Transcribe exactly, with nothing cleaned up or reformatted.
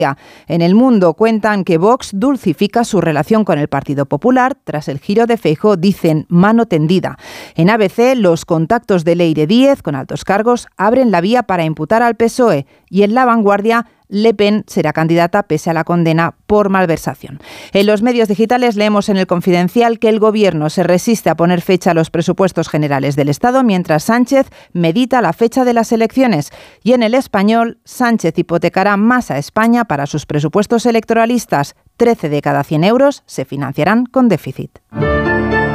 En El Mundo cuentan que Vox dulcifica su relación con el Partido Popular. Tras el giro de Feijóo, dicen mano tendida. En A B C, los contactos de Leire Díez con altos cargos abren la vía para imputar al P S O E. Y en La Vanguardia, Le Pen será candidata pese a la condena por malversación. En los medios digitales leemos en El Confidencial que el Gobierno se resiste a poner fecha a los presupuestos generales del Estado, mientras Sánchez medita la fecha de las elecciones. Y en El Español, Sánchez hipotecará más a España para sus presupuestos electoralistas. trece de cada cien euros se financiarán con déficit.